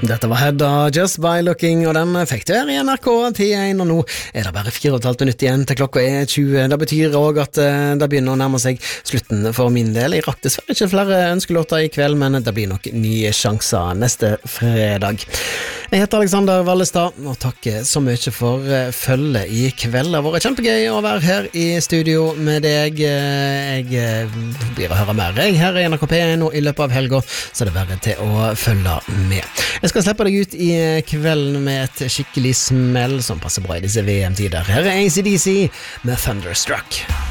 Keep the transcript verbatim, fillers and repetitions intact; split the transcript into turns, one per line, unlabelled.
Dette var Hedda, Just By Looking, og den fikk du her i N R K P én, og nå er det bare fire og et halvt minutt igjen til klokka er tjue. Det betyr også at uh, det begynner å nærme seg slutten for min del. Jeg rakk dessverre ikke flere ønskelåter i kveld, men det blir nok nye sjanser neste fredag. Jeg heter Alexander Vallestad, og takk så mye for uh, følget i kveld. Det har vært kjempegøy å være her i studio med deg. Uh, jeg uh, blir å høre mer jeg her i N R K P én og i løpet av helga, så det er bare til å følge med. Jeg skal slippe deg ut i kvelden med et skikkelig smell som passer bra i disse V M-tider. Her er A C D C med Thunderstruck.